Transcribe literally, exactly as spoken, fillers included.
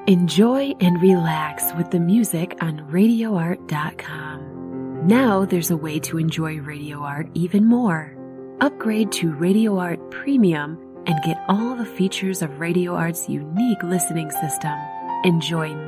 Enjoy and relax with the music on radio art dot com. Now there's a way to enjoy Radio Art even more. Upgrade to Radio Art Premium and get all the features of Radio Art's unique listening system. Enjoy